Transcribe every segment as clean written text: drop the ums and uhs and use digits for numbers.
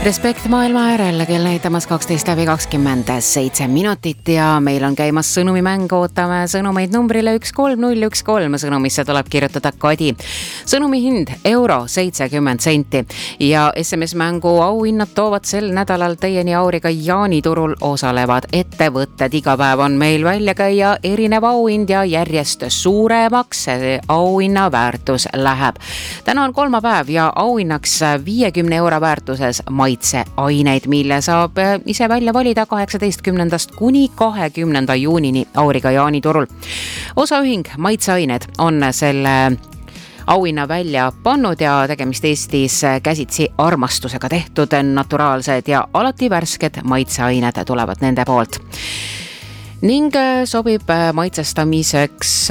Respekt maailma äärel, kell näitamas 12:27 ja meil on käimas sõnumimäng, ootame sõnumeid numbrile 13013, sõnumisse tuleb kirjutada Kadi. Sõnumi hind €70 ja SMS-mängu auhinnad toovad sel nädalal teieni Auriga jaaniturul osalevad ettevõtted. Iga päev on meil välja käia erinev auhind ja järjest suuremaks see auhinna väärtus läheb. Täna on kolmapäev ja auhinnaks €50 väärtuses maitseaineid, mille saab ise välja valida 18. kuni 20. juunini Auriga jaaniturul. Osaühing Maitseained on selle auhinna välja pannud ja tegemist Eestis käsitsi armastusega tehtud naturaalsed ja alati värsked maitseained tulevad nende poolt. Ning sobib maitsestamiseks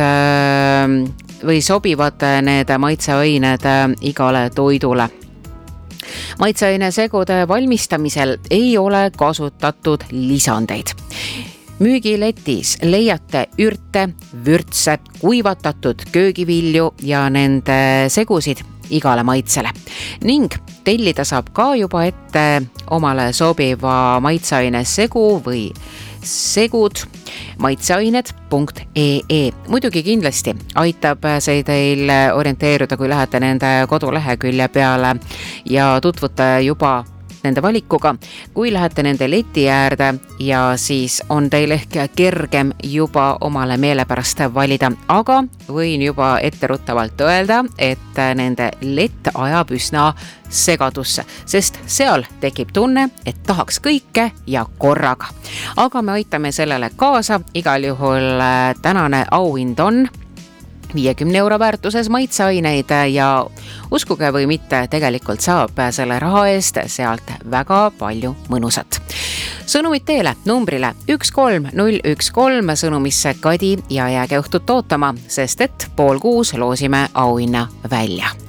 või sobivad need maitseained igale toidule. Maitseaine segude valmistamisel ei ole kasutatud lisandeid. Müügiletis leiate ürte, vürtse, kuivatatud köögivilju ja nende segusid igale maitsele. Ning tellida saab ka juba ette omale sobiva maitseaine segu või segud maitseained.ee. Muidugi kindlasti aitab see teil orienteeruda, kui lähete nende kodulehekülje peale ja tutvute juba nende valikuga. Kui lähete nende leti äärde ja siis on teil ehk kergem juba omale meelepärast valida, aga võin juba etteruttavalt öelda, et nende lett ajab üsna segadusse, sest seal tekib tunne, et tahaks kõike ja korraga. Aga me aitame sellele kaasa. Igal juhul tänane auhind on €50 väärtuses maitseaineid ja uskuge või mitte, tegelikult saab selle raha eest sealt väga palju mõnusat. Sõnumid teele numbrile 13013, sõnumisse Kadi ja jääge õhtut ootama, sest et 5:30 loosime auhinna välja.